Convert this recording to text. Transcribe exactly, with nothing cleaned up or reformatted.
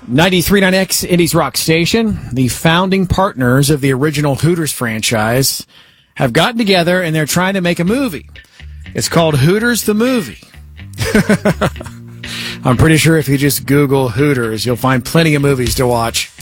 ninety-three point nine X Indies Rock Station, the founding partners of the original Hooters franchise, have gotten together and they're trying to make a movie. It's called Hooters the Movie. I'm pretty sure if you just Google Hooters, you'll find plenty of movies to watch.